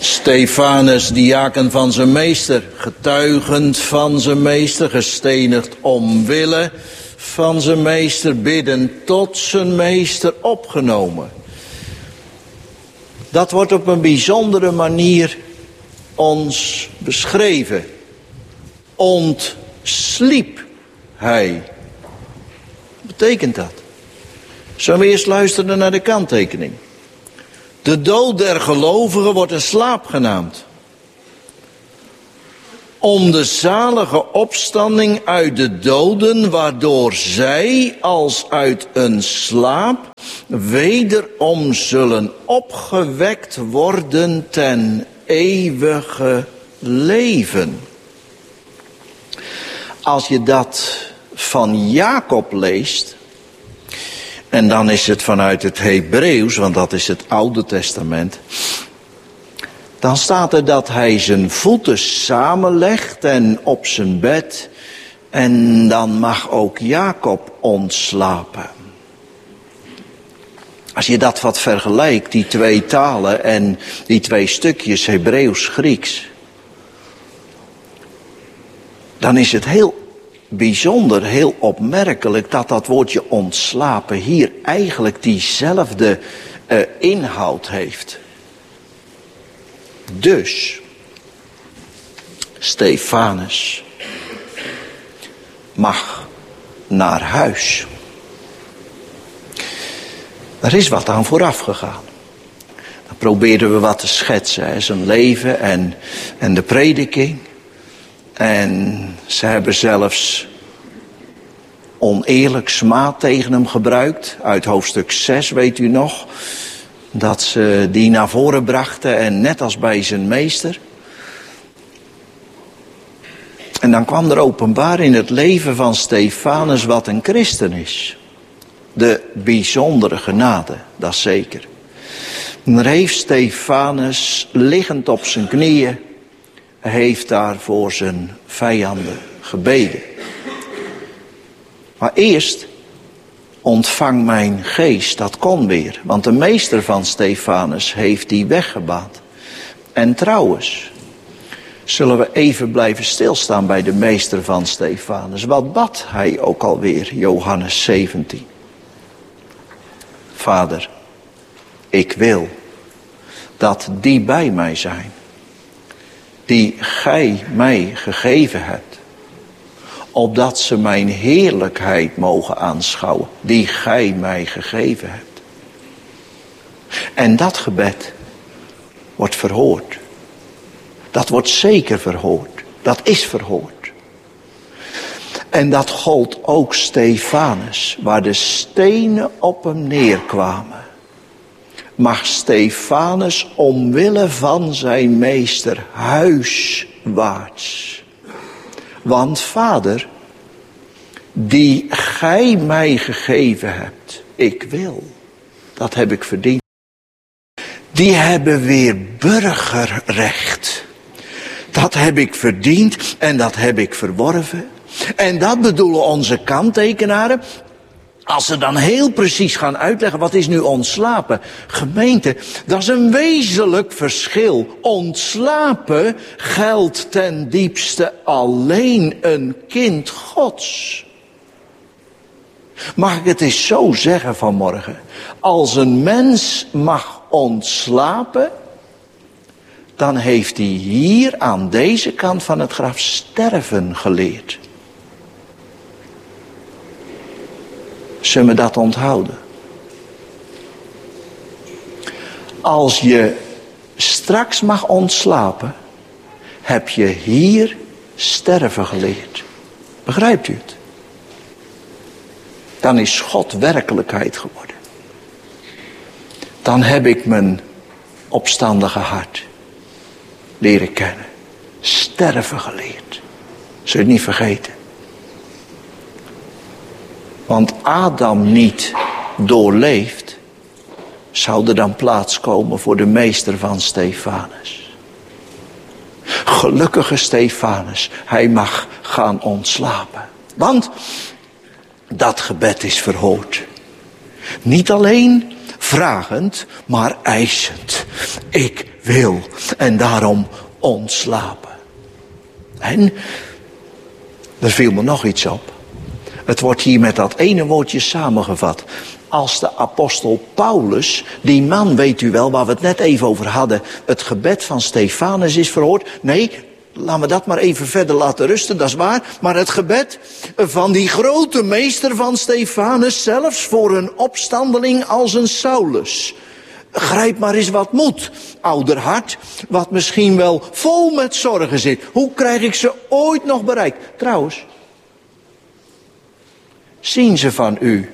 Stefanus, diaken van zijn meester, getuigend van zijn meester, gestenigd omwille van zijn meester, bidden tot zijn meester opgenomen. Dat wordt op een bijzondere manier ons beschreven. Ontsliep hij. Wat betekent dat? Zullen we eerst luisteren naar de kanttekening. De dood der gelovigen wordt een slaap genaamd. Om de zalige opstanding uit de doden, waardoor zij als uit een slaap wederom zullen opgewekt worden ten eeuwige leven. Als je dat van Jacob leest, en dan is het vanuit het Hebreeuws, want dat is het Oude Testament. Dan staat er dat hij zijn voeten samenlegt en op zijn bed. En dan mag ook Jacob ontslapen. Als je dat wat vergelijkt, die twee talen en die twee stukjes Hebreeuws-Grieks. Dan is het heel bijzonder, heel opmerkelijk dat dat woordje ontslapen hier eigenlijk diezelfde inhoud heeft. Dus, Stefanus mag naar huis. Er is wat aan vooraf gegaan. Dan probeerden we wat te schetsen, hè, zijn leven en de prediking. En ze hebben zelfs oneerlijk smaad tegen hem gebruikt. Uit hoofdstuk 6 weet u nog. Dat ze die naar voren brachten en net als bij zijn meester. En dan kwam er openbaar in het leven van Stefanus wat een christen is. De bijzondere genade, dat is zeker. En er heeft Stefanus liggend op zijn knieën, heeft daar voor zijn vijanden gebeden. Maar eerst, ontvang mijn geest, dat kon weer. Want de meester van Stefanus heeft die weggebaand. En trouwens, zullen we even blijven stilstaan bij de meester van Stefanus. Wat bad hij ook alweer, Johannes 17? Vader, ik wil dat die bij mij zijn, die gij mij gegeven hebt, opdat ze mijn heerlijkheid mogen aanschouwen, die gij mij gegeven hebt. En dat gebed wordt verhoord. Dat wordt zeker verhoord. Dat is verhoord. En dat gold ook Stefanus, waar de stenen op hem neerkwamen. Mag Stefanus omwille van zijn meester huiswaarts. Want Vader, die gij mij gegeven hebt, ik wil, dat heb ik verdiend. Die hebben weer burgerrecht. Dat heb ik verdiend en dat heb ik verworven. En dat bedoelen onze kanttekenaren. Als ze dan heel precies gaan uitleggen, wat is nu ontslapen? Gemeente, dat is een wezenlijk verschil. Ontslapen geldt ten diepste alleen een kind Gods. Mag ik het eens zo zeggen vanmorgen? Als een mens mag ontslapen, dan heeft hij hier aan deze kant van het graf sterven geleerd. Zullen we dat onthouden? Als je straks mag ontslapen, heb je hier sterven geleerd. Begrijpt u het? Dan is God werkelijkheid geworden. Dan heb ik mijn opstandige hart leren kennen. Sterven geleerd. Zul je het niet vergeten. Want Adam niet doorleeft, zou er dan plaats komen voor de meester van Stefanus. Gelukkige Stefanus, hij mag gaan ontslapen. Want dat gebed is verhoord. Niet alleen vragend, maar eisend. Ik wil. En daarom ontslapen. En er viel me nog iets op. Het wordt hier met dat ene woordje samengevat. Als de apostel Paulus, die man weet u wel, waar we het net even over hadden, het gebed van Stefanus is verhoord. Nee, laten we dat maar even verder laten rusten, dat is waar. Maar het gebed van die grote meester van Stefanus, zelfs voor een opstandeling als een Saulus. Grijp maar eens wat moed, ouder hart, wat misschien wel vol met zorgen zit. Hoe krijg ik ze ooit nog bereikt? Trouwens, zien ze van u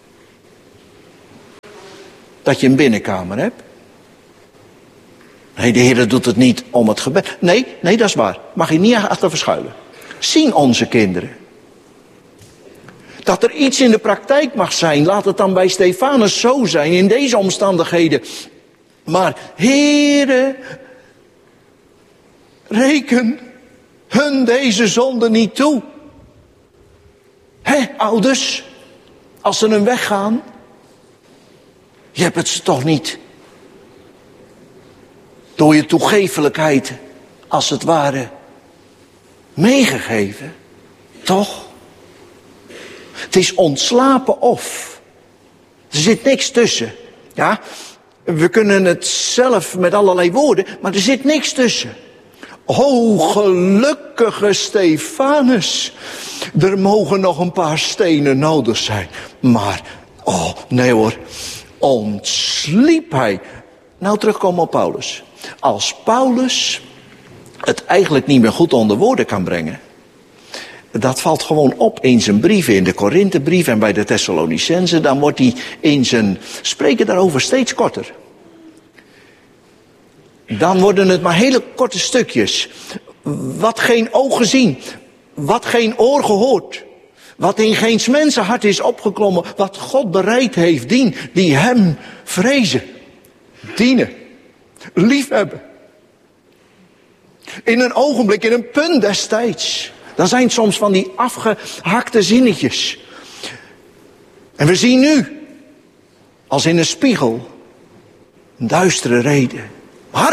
dat je een binnenkamer hebt? Nee, de Heer doet het niet om het gebed. Nee, dat is waar. Mag je niet achter verschuilen. Zien onze kinderen dat er iets in de praktijk mag zijn? Laat het dan bij Stefanus zo zijn, in deze omstandigheden. Maar Heere, reken hun deze zonde niet toe. Ouders, als ze een weg gaan, je hebt het ze toch niet door je toegeeflijkheid, als het ware, meegegeven, toch? Het is ontslapen of. Er zit niks tussen. Ja, we kunnen het zelf met allerlei woorden, maar er zit niks tussen. O gelukkige Stefanus. Er mogen nog een paar stenen nodig zijn. Maar, oh nee hoor, ontsliep hij. Nou, terugkomen op Paulus. Als Paulus het eigenlijk niet meer goed onder woorden kan brengen. Dat valt gewoon op in zijn brieven, in de Korinthebrief en bij de Thessalonicenzen. Dan wordt hij in zijn spreken daarover steeds korter. Dan worden het maar hele korte stukjes. Wat geen oog gezien, wat geen oor gehoord. Wat in geen mensenhart is opgeklommen, wat God bereid heeft, die hem vrezen, dienen, liefhebben. In een ogenblik, in een punt des tijds. Dan zijn het soms van die afgehakte zinnetjes. En we zien nu, als in een spiegel, een duistere reden. Maar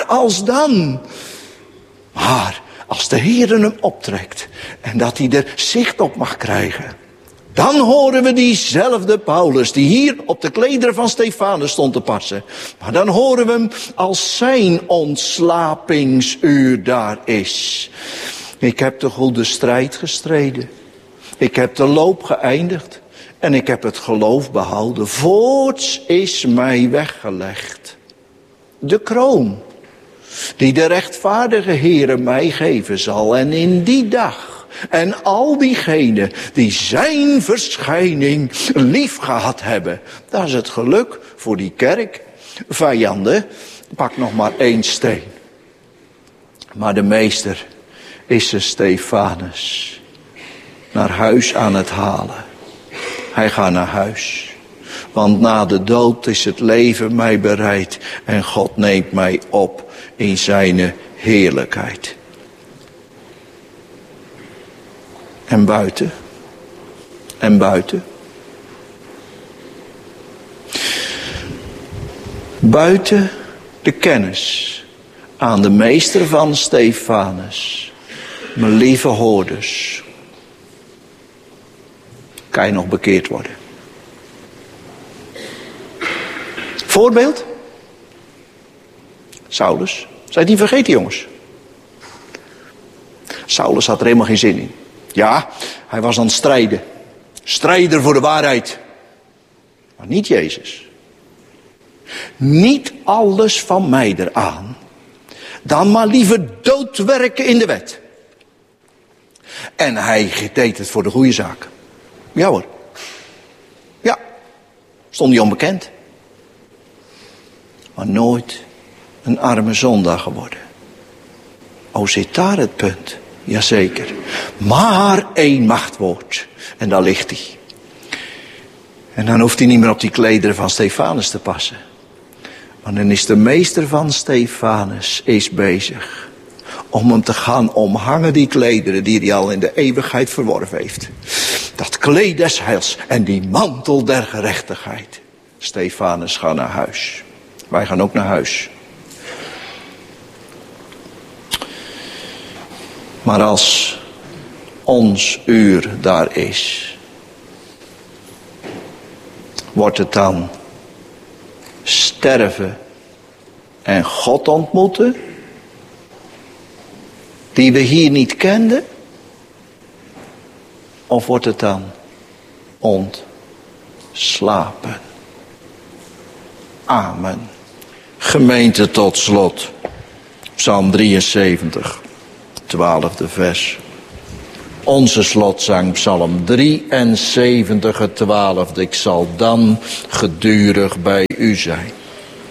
als de Heer hem optrekt en dat hij er zicht op mag krijgen, dan horen we diezelfde Paulus die hier op de klederen van Stefanus stond te passen. Maar dan horen we hem als zijn ontslapingsuur daar is. Ik heb de goede strijd gestreden. Ik heb de loop geëindigd. En ik heb het geloof behouden. Voorts is mij weggelegd de kroon die de rechtvaardige Heere mij geven zal. En in die dag en al diegenen die zijn verschijning lief gehad hebben. Dat is het geluk voor die kerk. Vijanden, pak nog maar 1 steen. Maar de meester is de Stefanus naar huis aan het halen. Hij gaat naar huis. Want na de dood is het leven mij bereid. En God neemt mij op in zijn heerlijkheid. En buiten. En buiten. Buiten de kennis aan de meester van Stefanus. Mijn lieve hoorders. Kan je nog bekeerd worden. Voorbeeld. Saulus. Zij het niet vergeten, jongens. Saulus had er helemaal geen zin in. Ja, hij was aan het strijden. Strijder voor de waarheid. Maar niet Jezus. Niet alles van mij eraan. Dan maar liever doodwerken in de wet. En hij deed het voor de goede zaak. Ja hoor. Ja. Stond hij onbekend. Maar nooit een arme zondaar geworden. Oh, zit daar het punt? Jazeker. Maar 1 machtwoord. En daar ligt hij. En dan hoeft hij niet meer op die klederen van Stefanus te passen. Maar dan is de meester van Stefanus bezig om hem te gaan omhangen, die klederen die hij al in de eeuwigheid verworven heeft. Dat kleed des heils en die mantel der gerechtigheid. Stefanus gaat naar huis. Wij gaan ook naar huis. Maar als ons uur daar is, wordt het dan sterven en God ontmoeten, die we hier niet kenden? Of wordt het dan ontslapen? Amen. Gemeente, tot slot. Psalm 73, 12e vers. Onze slotzang, Psalm 73, het 12e. Ik zal dan gedurig bij u zijn.